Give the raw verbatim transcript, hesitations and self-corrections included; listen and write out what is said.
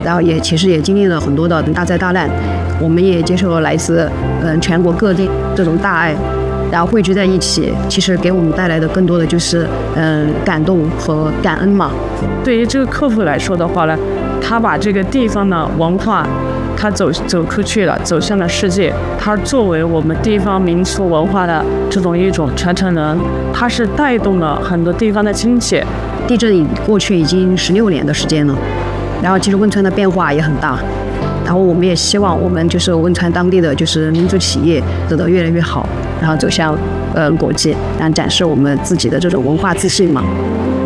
然后也其实也经历了很多的大灾大难，我们也接受了来自嗯全国各地这种大爱，然后汇聚在一起，其实给我们带来的更多的就是嗯感动和感恩嘛。 对于这个客户来说的话呢，他把这个地方的文化，他走走出去了，走向了世界。他作为我们地方民俗文化的这种一种传承人，他是带动了很多地方的经济。 地震过去已经十六年的时间了，然后其实汶川的变化也很大，然后我们也希望我们就是汶川当地的就是民族企业得到越来越好，然后走向呃国际，然后展示我们自己的这种文化自信嘛。